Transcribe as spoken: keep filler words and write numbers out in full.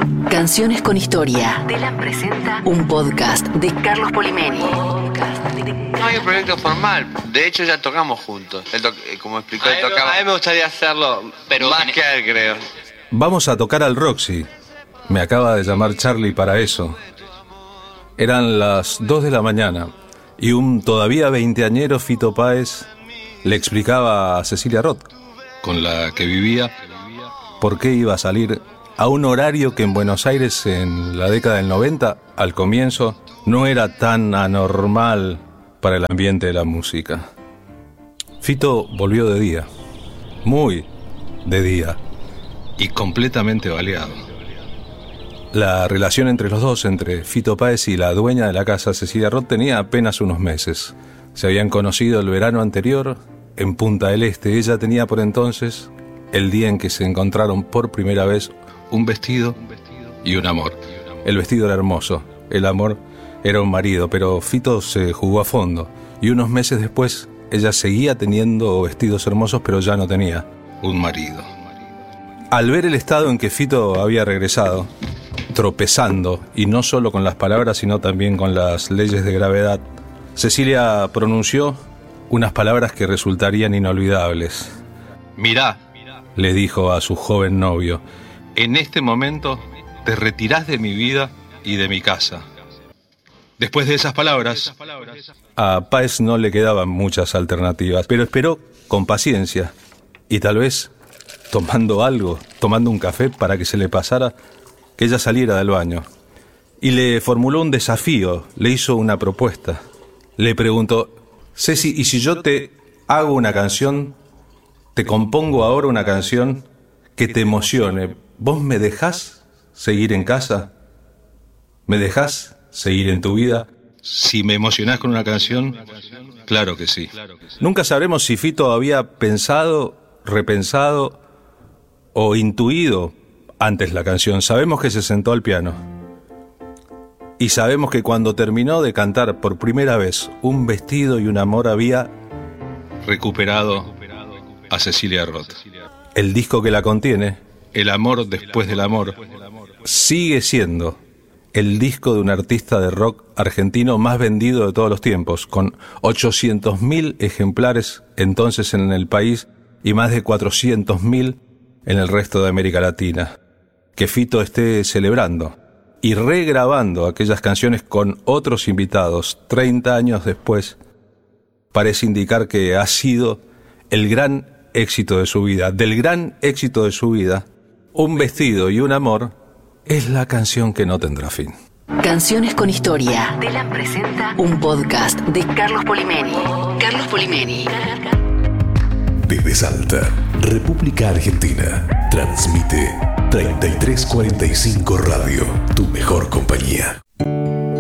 Canciones con historia. Telam presenta un podcast de Carlos Polimeni. No hay un proyecto formal. De hecho, ya tocamos juntos. Él to- como explicó, él A mí, tocaba. a mí me gustaría hacerlo, pero Más en- que a él, creo. Vamos a tocar al Roxy. Me acaba de llamar Charlie para eso. Eran las dos de la mañana y un todavía veinteañero Fito Páez le explicaba a Cecilia Roth, con la que vivía, por qué iba a salir a un horario que en Buenos Aires en la década del noventa, al comienzo, no era tan anormal para el ambiente de la música. Fito volvió de día, muy de día, y completamente baleado. La relación entre los dos, entre Fito Páez y la dueña de la casa, Cecilia Roth, tenía apenas unos meses. Se habían conocido el verano anterior en Punta del Este. Ella tenía por entonces, el día en que se encontraron por primera vez, un vestido y un amor. El vestido era hermoso, el amor era un marido, pero Fito se jugó a fondo. Y unos meses después, ella seguía teniendo vestidos hermosos, pero ya no tenía un marido. Al ver el estado en que Fito había regresado, tropezando, y no solo con las palabras, sino también con las leyes de gravedad, Cecilia pronunció unas palabras que resultarían inolvidables. «Mirá», le dijo a su joven novio, «en este momento te retirás de mi vida y de mi casa». Después de esas palabras, a Páez no le quedaban muchas alternativas, pero esperó con paciencia y tal vez tomando algo, tomando un café para que se le pasara, que ella saliera del baño. Y le formuló un desafío, le hizo una propuesta. Le preguntó, Ceci, ¿y si yo te hago una canción, te compongo ahora una canción que te emocione, ¿vos me dejás seguir en casa? ¿Me dejás seguir en tu vida? Si me emocionás con una canción, claro que sí. Nunca sabremos si Fito había pensado, repensado o intuido antes la canción. Sabemos que se sentó al piano. Y sabemos que cuando terminó de cantar por primera vez Un vestido y un amor, había recuperado a Cecilia Roth. El disco que la contiene, El amor después del amor, sigue siendo el disco de un artista de rock argentino más vendido de todos los tiempos, con ochocientos mil ejemplares entonces en el país y más de cuatrocientos mil en el resto de América Latina. Que Fito esté celebrando y regrabando aquellas canciones con otros invitados treinta años después parece indicar que ha sido el gran éxito de su vida. Del gran éxito de su vida, Un vestido y un amor es la canción que no tendrá fin. Canciones con historia. Telam presenta un podcast de Carlos Polimeni. Carlos Polimeni. Desde Salta, República Argentina, transmite treinta y tres cuarenta y cinco Radio, tu mejor compañía.